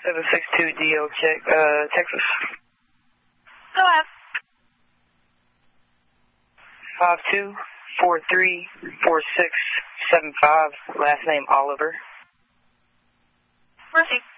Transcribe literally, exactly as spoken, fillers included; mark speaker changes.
Speaker 1: seven six two D L check, uh, Texas.
Speaker 2: Go ahead.
Speaker 1: five two four three four six seven five, last name Oliver.
Speaker 2: Proceed.